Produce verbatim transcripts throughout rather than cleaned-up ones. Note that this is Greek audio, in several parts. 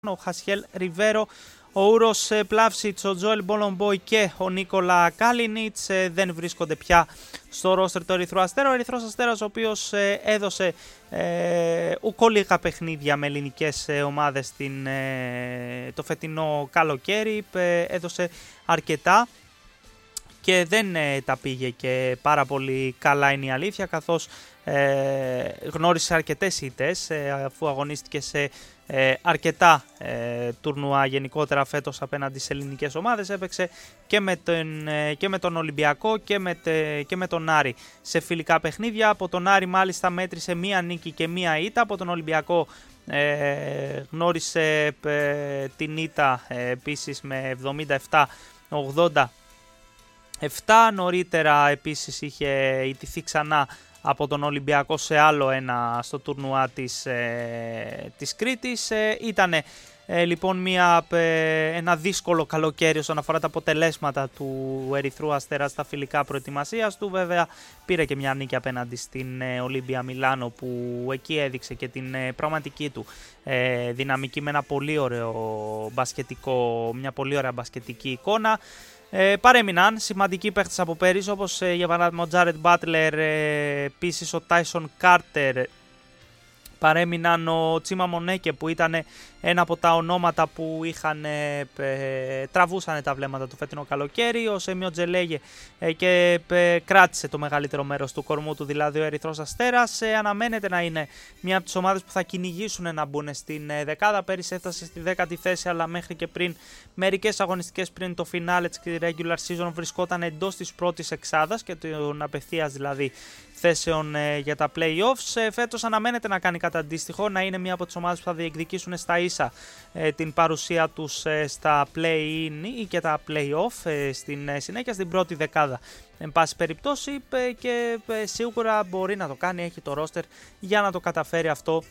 ο Χασιέλ Ριβέρο, ο Ούρος Πλαύσιτς, ο Τζόελ Μπολομπόι και ο Νίκολα Κάλινιτς δεν βρίσκονται πια στο ρόστερ του Ερυθρού Αστέρα. Ο Ερυθρός Αστέρας, ο οποίος έδωσε ε, ουκολίγα παιχνίδια με ελληνικές ομάδες την, ε, το φετινό καλοκαίρι, ε, έδωσε αρκετά και δεν ε, τα πήγε και πάρα πολύ καλά, είναι η αλήθεια, καθώς ε, γνώρισε αρκετές ήττες ε, αφού αγωνίστηκε σε ε, αρκετά ε, τουρνουά γενικότερα φέτος απέναντι σε ελληνικές ομάδες. Έπαιξε και με τον, ε, και με τον Ολυμπιακό και με, τε, και με τον Άρη σε φιλικά παιχνίδια. Από τον Άρη μάλιστα μέτρησε μία νίκη και μία ήττα. Από τον Ολυμπιακό ε, γνώρισε ε, την ήττα ε, επίσης με εβδομήντα επτά ογδόντα επτά. Νωρίτερα επίσης είχε ιτηθεί ξανά από τον Ολυμπιακό σε άλλο ένα στο τουρνουά της, ε, της Κρήτης. Ε, ήτανε ε, λοιπόν μια, ε, ένα δύσκολο καλοκαίρι όσον αφορά τα αποτελέσματα του Ερυθρού Αστέρα στα φιλικά προετοιμασίας του. Βέβαια πήρε και μια νίκη απέναντι στην ε, Ολύμπια Μιλάνο, που εκεί έδειξε και την ε, πραγματική του ε, δυναμική με ένα πολύ ωραίο μπασκετικό, μια πολύ ωραία μπασκετική εικόνα. Ε, παρέμειναν σημαντικοί παίχτες από πέρυσι, όπως ε, για παράδειγμα ο Τζάρετ Μπάτλερ, ε, επίσης ο Τάισον Κάρτερ. Παρέμειναν ο Τσίμα Μονέκε, που ήταν ένα από τα ονόματα που είχαν, ε, ε, τραβούσαν τα βλέμματα του φετινό καλοκαίρι. Ο Σέμιο Τζελέγε ε, και ε, κράτησε το μεγαλύτερο μέρος του κορμού του, δηλαδή ο Ερυθρός Αστέρας. Ε, αναμένεται να είναι μια από τις ομάδες που θα κυνηγήσουν να μπουν στην ε, δεκάδα. Πέρυσι έφτασε στη δέκατη θέση, αλλά μέχρι και πριν μερικές αγωνιστικές πριν το φινάλε της regular season βρισκόταν εντός της πρώτης εξάδας και των απευθείας δηλαδή θέσεων ε, για τα play-offs. Ε, φέτος αναμένεται να κάνει κάτι αντίστοιχο, να είναι μία από τις ομάδες που θα διεκδικήσουν στα ίσα ε, την παρουσία τους ε, στα play-in ή και τα play-off ε, στην ε, συνέχεια στην πρώτη δεκάδα. Εν πάση περιπτώσει ε, και ε, σίγουρα μπορεί να το κάνει, έχει το roster για να το καταφέρει αυτό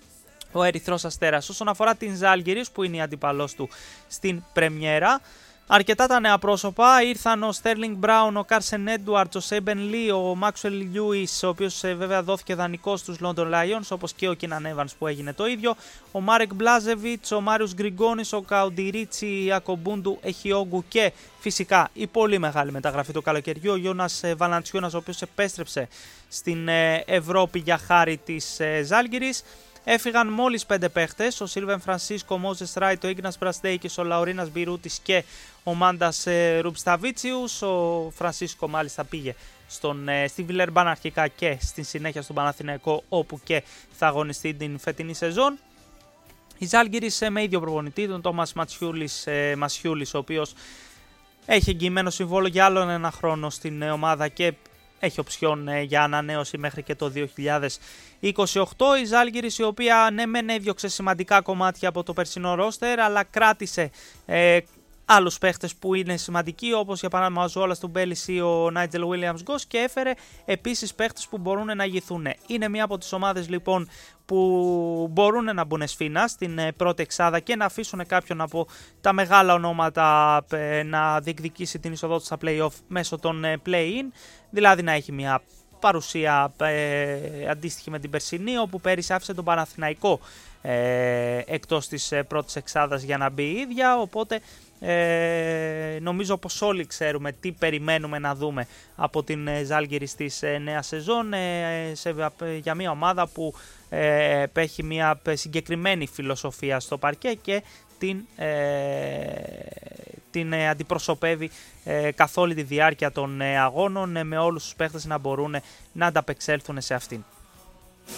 ο Ερυθρός Αστέρας. Όσον αφορά την Ζάλγκιρις, που είναι η αντίπαλός του στην πρεμιέρα, αρκετά τα νέα πρόσωπα. Ήρθαν ο Στέρλινγκ Μπράουν, ο Κάρσεν Έντουαρτς, ο Σέιμπεν Λί, ο Μάξουελ Λιούις, ο οποίος ε, βέβαια δόθηκε δανεικός στους London Lions, όπως και ο Κίναν Έβανς που έγινε το ίδιο, ο Μάρεκ Μπλάζεβιτς, ο Μάριος Γκριγκόνης, ο Καουντιρίτσι Ακομπούντου Εχιόγκου και φυσικά η πολύ μεγάλη μεταγραφή του καλοκαιριού, ο Γιώνας ε, Βαλαντσιούνας, ο οποίος επέστρεψε στην ε, Ευρώπη για χάρη της ε, Ζάλγκιρις. Έφυγαν μόλις πέντε παίχτες, ο Σίλβεν Φρανσίσκο, ο Μόζες Ράιτ, ο Ίγνας Μπραστέικης, ο Λαουρίνας Μπιρούτης και ο Μάντας ε, Ρουμπσταβίτσιους. Ο Φρανσίσκο μάλιστα πήγε στον, ε, στη Βιλερμπάν αρχικά και στην συνέχεια στον Παναθηναϊκό, όπου και θα αγωνιστεί την φετινή σεζόν. Η Ζάλγκιρις ε, με ίδιο προπονητή, τον Τόμας Ματσιούλης, ε, Μασιούλης, ο οποίος έχει εγγυημένο συμβόλαιο για άλλον ένα χρόνο στην ε, ομάδα και έχει οψιόν ε, για ανανέωση μέχρι και το δύο χιλιάδες είκοσι οκτώ. Η Ζάλγκιρις, η οποία ναι μεν έδιωξε σημαντικά κομμάτια από το περσινό ρόστερ, αλλά κράτησε ε, άλλους παίχτες που είναι σημαντικοί, όπως για παράδειγμα ο Ζουόλας του Μπέλης ή ο Νάιτζελ Βίλιαμς Γκος, και έφερε επίσης παίχτες που μπορούν να ηγηθούν. Είναι μία από τις ομάδες λοιπόν που μπορούν να μπουν σφήνα στην πρώτη εξάδα και να αφήσουν κάποιον από τα μεγάλα ονόματα να διεκδικήσει την είσοδό του στα play-off μέσω των play-in, δηλαδή να έχει μια παρουσία ε, αντίστοιχη με την περσινή, όπου πέρυσι άφησε τον Παναθηναϊκό ε, εκτός της ε, πρώτης εξάδας για να μπει η ίδια, οπότε ε, νομίζω πως όλοι ξέρουμε τι περιμένουμε να δούμε από την ε, Ζάλγκιρις της ε, νέα σεζόν, ε, σε, ε, για μια ομάδα που ε, έχει μια συγκεκριμένη φιλοσοφία στο παρκέ και την, ε, την ε, αντιπροσωπεύει ε, καθ' όλη τη διάρκεια των ε, αγώνων, ε, με όλους τους παίχτες να μπορούν να ανταπεξέλθουν σε αυτήν.